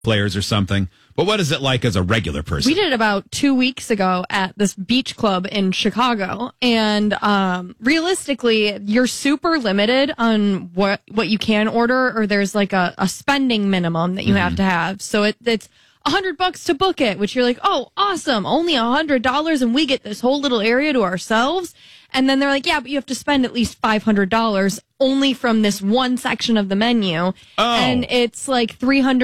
players or something. But what is it like as a regular person? We did it about 2 weeks ago at this beach club in Chicago. And realistically, you're super limited on what you can order, or there's like a spending minimum that you have to have. So it's $100 to book it, which you're like, oh, awesome. Only $100 and we get this whole little area to ourselves. And then they're like, yeah, but you have to spend at least $500 only from this one section of the menu. Oh. And it's like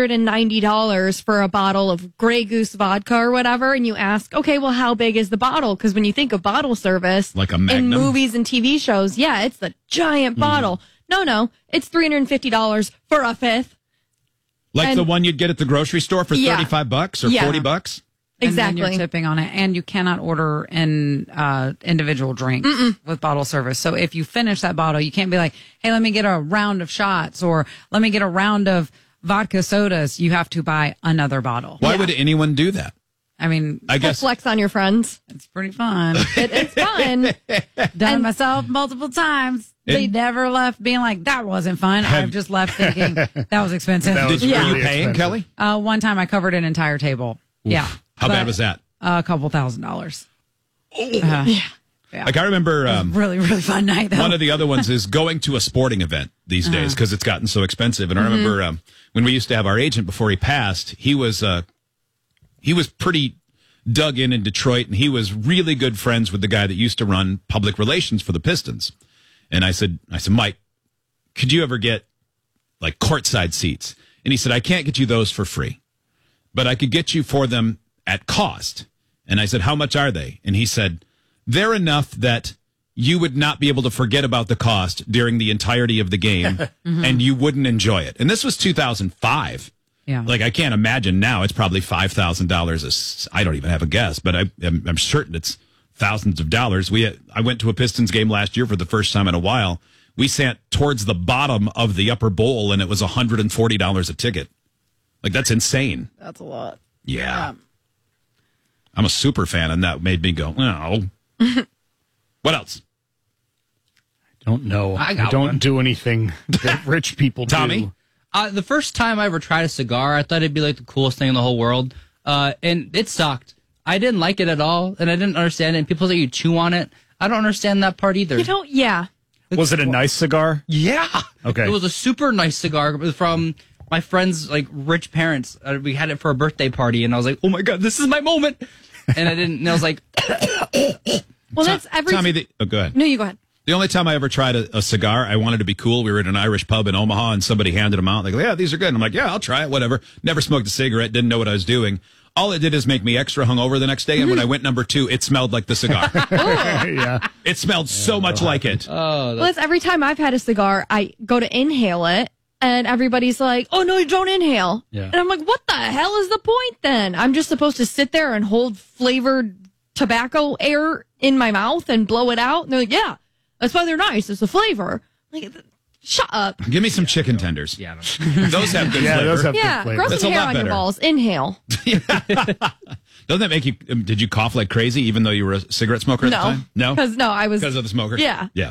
$390 for a bottle of Grey Goose vodka or whatever. And you ask, okay, well, how big is the bottle? Because when you think of bottle service, like a Magnum? in movies and TV shows, yeah, it's the giant bottle. No, it's $350 for a fifth. Like the one you'd get at the grocery store for $35 or $40? Exactly. And then you're tipping on it, and you cannot order in individual drinks with bottle service. So if you finish that bottle, you can't be like, hey, let me get a round of shots or let me get a round of vodka sodas. You have to buy another bottle. Why would anyone do that? I mean, I guess flex on your friends. It's pretty fun. It's fun. Done it myself multiple times. They never left being like, that wasn't fun. I've just left thinking that was expensive. Were you paying, Kelly? One time I covered an entire table. Oof. Yeah. How bad was that? A couple $1,000s. Yeah. Like I remember, really, really fun night. Though. One of the other ones is going to a sporting event these days because it's gotten so expensive. And I remember when we used to have our agent before he passed, he was pretty dug in Detroit, and he was really good friends with the guy that used to run public relations for the Pistons. And I said, Mike, could you ever get like courtside seats? And he said, I can't get you those for free, but I could get you for them at cost. And I said, how much are they? And he said, they're enough that you would not be able to forget about the cost during the entirety of the game and you wouldn't enjoy it. And this was 2005. Yeah. Like, I can't imagine now it's probably $5,000. I don't even have a guess, but I'm certain it's thousands of dollars. I went to a Pistons game last year for the first time in a while. We sat towards the bottom of the upper bowl, and it was $140 a ticket. Like, that's insane. That's a lot. Yeah. I'm a super fan, and that made me go, oh. What else? I don't know. I don't do anything that rich people Tommy? do. The first time I ever tried a cigar, I thought it'd be like the coolest thing in the whole world. And it sucked. I didn't like it at all, and I didn't understand it. And people say you chew on it. I don't understand that part either. You don't, yeah. Was it a nice cigar? Yeah. Okay. It was a super nice cigar. It was from my friend's like rich parents. We had it for a birthday party, and I was like, oh my God, this is my moment. And I didn't, and I was like. Well, that's every Tommy, go ahead. No, you go ahead. The only time I ever tried a cigar, I wanted to be cool. We were at an Irish pub in Omaha, and somebody handed them out. They go, yeah, these are good. And I'm like, yeah, I'll try it, whatever. Never smoked a cigarette, didn't know what I was doing. All it did is make me extra hungover the next day, and when I went number 2, it smelled like the cigar. Yeah. It smelled so much like it. Well, it's every time I've had a cigar, I go to inhale it, and everybody's like, oh, no, you don't inhale. Yeah. And I'm like, what the hell is the point then? I'm just supposed to sit there and hold flavored tobacco air in my mouth and blow it out? And they're like, yeah, that's why they're nice. It's the flavor. Like, shut up. Give me some chicken tenders. Yeah. Those have good flavor. Those have Yeah, good flavor. grow That's some a hair lot on your better. balls. Inhale. Doesn't that make you, did you cough like crazy even though you were a cigarette smoker at the time? No? Because, I was. Because of the smoker? Yeah. Yeah.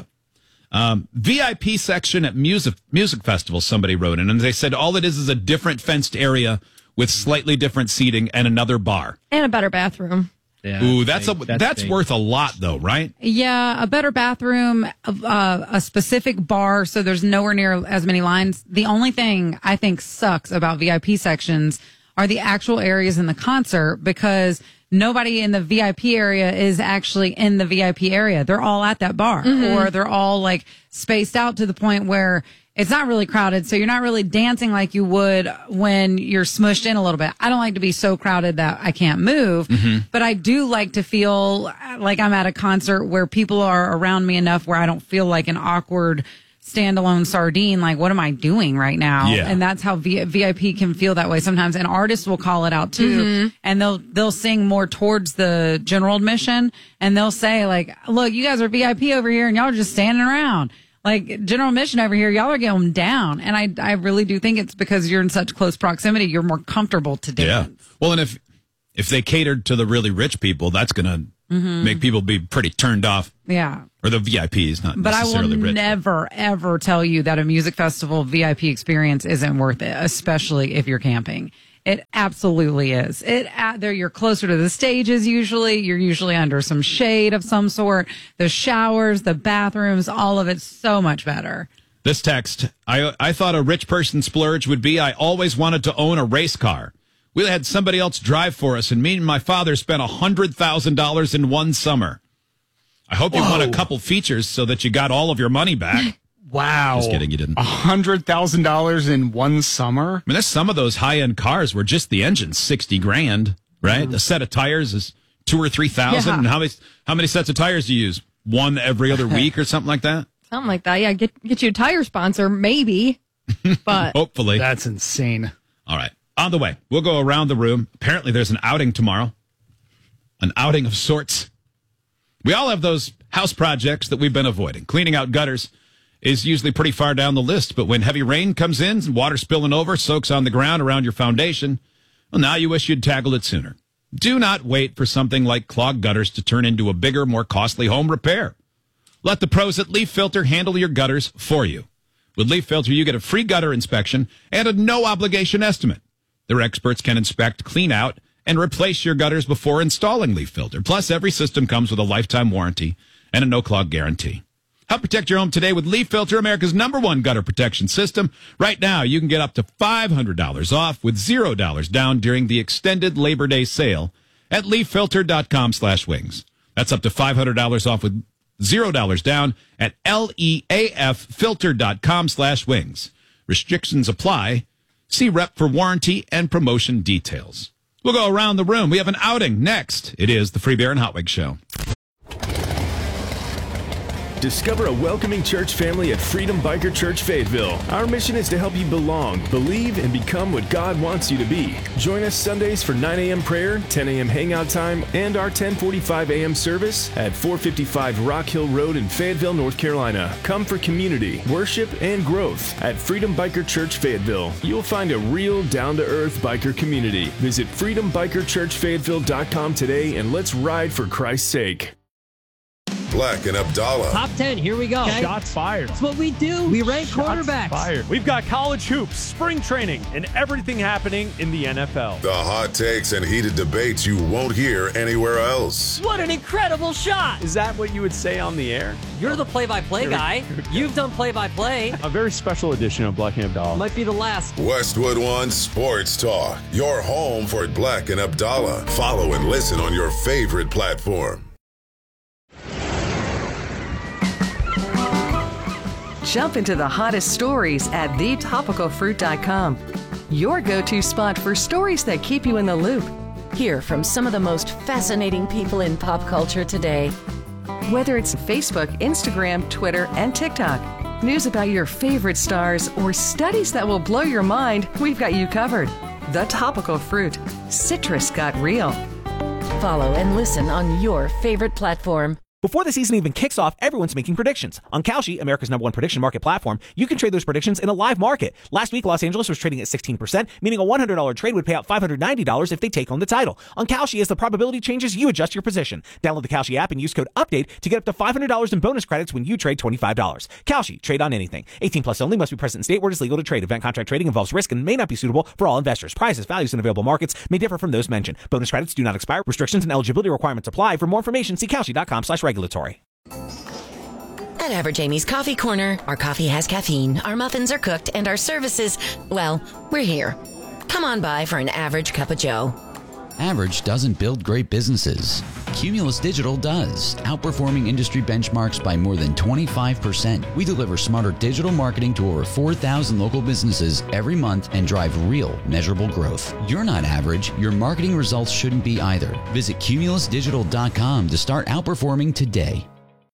VIP section at music festivals, somebody wrote in, and they said all it is a different fenced area with slightly different seating and another bar. And a better bathroom. Yeah, Ooh, that's big. worth a lot though, right? Yeah, a better bathroom, a specific bar, so there's nowhere near as many lines. The only thing I think sucks about VIP sections are the actual areas in the concert, because nobody in the VIP area is actually in the VIP area. They're all at that bar, or they're all like spaced out to the point where it's not really crowded. So you're not really dancing like you would when you're smushed in a little bit. I don't like to be so crowded that I can't move, but I do like to feel like I'm at a concert where people are around me enough where I don't feel like an awkward standalone sardine. Like, what am I doing right now? Yeah. And that's how VIP can feel that way sometimes. And artists will call it out too. And they'll sing more towards the general admission, and they'll say like, look, you guys are VIP over here and y'all are just standing around. Like, general admission over here, y'all are going down. And I really do think it's because you're in such close proximity, you're more comfortable to dance. Yeah. Well, and if they catered to the really rich people, that's going to make people be pretty turned off. Yeah. Or the VIPs, not But I necessarily will rich. never, ever tell you that a music festival VIP experience isn't worth it, especially if you're camping. It absolutely is. There, you're closer to the stages usually. You're usually under some shade of some sort. The showers, the bathrooms, all of it's so much better. This text, I thought a rich person splurge would be I always wanted to own a race car. We had somebody else drive for us, and me and my father spent $100,000 in one summer. I hope you won a couple features so that you got all of your money back. Wow. Just kidding, you didn't. $100,000 in one summer? I mean, there's some of those high-end cars where just the engine's $60,000, right? A set of tires is $2,000 or $3,000. Yeah. And how many sets of tires do you use? One every other week or something like that? Something like that. Yeah, get you a tire sponsor, maybe. But Hopefully. That's insane. All right. On the way. We'll go around the room. Apparently, there's an outing tomorrow. An outing of sorts. We all have those house projects that we've been avoiding. Cleaning out gutters is usually pretty far down the list, but when heavy rain comes in and water spilling over, soaks on the ground around your foundation, well, now you wish you'd tackled it sooner. Do not wait for something like clogged gutters to turn into a bigger, more costly home repair. Let the pros at Leaf Filter handle your gutters for you. With Leaf Filter, you get a free gutter inspection and a no-obligation estimate. Their experts can inspect, clean out, and replace your gutters before installing Leaf Filter. Plus, every system comes with a lifetime warranty and a no-clog guarantee. Help protect your home today with Leaf Filter, America's #1 gutter protection system. Right now, you can get up to $500 off with $0 down during the extended Labor Day sale at leaffilter.com/wings. That's up to $500 off with $0 down at leaffilter.com/wings. Restrictions apply. See rep for warranty and promotion details. We'll go around the room. We have an outing next. It is the Free Beer and Hot Wings Show. Discover a welcoming church family at Freedom Biker Church Fayetteville. Our mission is to help you belong, believe, and become what God wants you to be. Join us Sundays for 9 a.m. prayer, 10 a.m. hangout time, and our 10:45 a.m. service at 455 Rock Hill Road in Fayetteville, North Carolina. Come for community, worship, and growth at Freedom Biker Church Fayetteville. You'll find a real down-to-earth biker community. Visit freedombikerchurchfayetteville.com today and let's ride for Christ's sake. Black and Abdallah. Top 10, here we go. Okay. Shots fired. That's what we do. We rank quarterbacks. Fired. We've got college hoops, spring training, and everything happening in the NFL. The hot takes and heated debates you won't hear anywhere else. What an incredible shot. Is that what you would say on the air? You're the play-by-play guy. You've done play-by-play. A very special edition of Black and Abdallah. Might be the last. Westwood One Sports Talk. Your home for Black and Abdallah. Follow and listen on your favorite platform. Jump into the hottest stories at thetopicalfruit.com. Your go-to spot for stories that keep you in the loop. Hear from some of the most fascinating people in pop culture today. Whether it's Facebook, Instagram, Twitter, and TikTok, news about your favorite stars, or studies that will blow your mind, we've got you covered. The Topical Fruit. Citrus got real. Follow and listen on your favorite platform. Before the season even kicks off, everyone's making predictions. On Kalshi, America's #1 prediction market platform, you can trade those predictions in a live market. Last week, Los Angeles was trading at 16%, meaning a $100 trade would pay out $590 if they take home the title. On Kalshi, as the probability changes, you adjust your position. Download the Kalshi app and use code UPDATE to get up to $500 in bonus credits when you trade $25. Kalshi, trade on anything. 18 plus only, must be present in state where it is legal to trade. Event contract trading involves risk and may not be suitable for all investors. Prices, values, and available markets may differ from those mentioned. Bonus credits do not expire. Restrictions and eligibility requirements apply. For more information, see Kalshi.com/regulatory. At Average Amy's Coffee Corner, our coffee has caffeine, our muffins are cooked, and our services, well, we're here. Come on by for an average cup of joe. Average doesn't build great businesses. Cumulus Digital does, outperforming industry benchmarks by more than 25%. We deliver smarter digital marketing to over 4,000 local businesses every month and drive real, measurable growth. You're not average. Your marketing results shouldn't be either. Visit cumulusdigital.com to start outperforming today.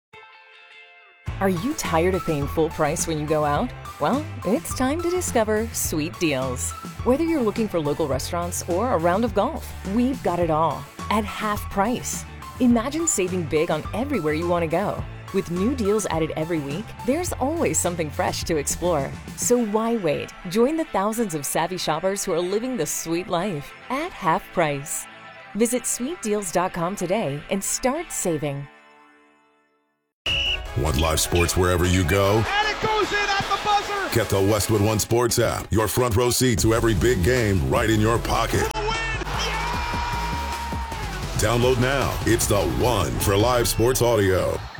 Are you tired of paying full price when you go out? Well, it's time to discover Sweet Deals. Whether you're looking for local restaurants or a round of golf, we've got it all at half price. Imagine saving big on everywhere you want to go. With new deals added every week, there's always something fresh to explore. So why wait? Join the thousands of savvy shoppers who are living the sweet life at half price. Visit sweetdeals.com today and start saving. Want live sports wherever you go? goes in at the buzzer. Get the Westwood One Sports app. Your front row seat to every big game right in your pocket. Download now. It's the one for live sports audio.